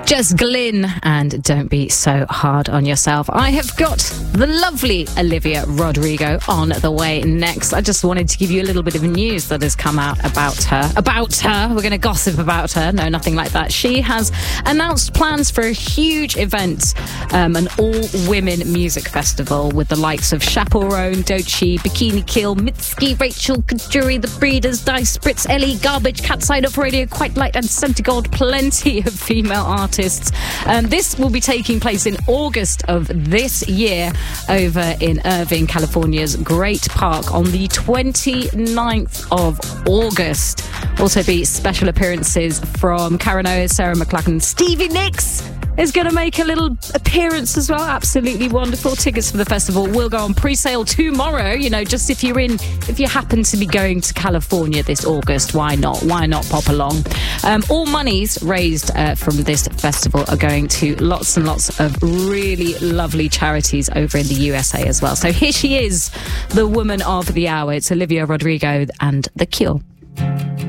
Jess Glynn and Don't Be So Hard on Yourself. I have got the lovely Olivia Rodrigo on the way next. I just wanted to give you a little bit of news that has come out about her. We're going to gossip about her. No, nothing like that. She has announced plans for a huge event, an all-women music festival with the likes of Chaperone, Doechii, Bikini Kill, Mitski, Rachel, Kajuri, The Breeders, Dice, Spritz, Ellie, Garbage, Catside Off Radio, Quite Light and Centigold. Plenty of female artists. This will be taking place in August of this year over in Irvine, California's Great Park on the 29th of August. Also be special appearances from Karen O, Sarah McLachlan, Stevie Nicks is going to make a little appearance as well. Absolutely wonderful. Tickets for the festival will go on pre-sale tomorrow. You know, just if you happen to be going to California this August, why not pop along? All monies raised from this festival are going to lots and lots of really lovely charities over in the USA as well. So here she is, the woman of the hour. It's Olivia Rodrigo and The Cure.